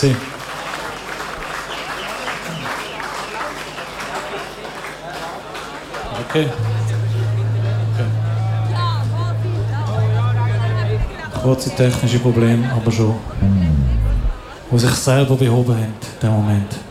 Merci. Okay. Kurze technische Probleme, aber schon, die sich selber behoben haben in dem Moment.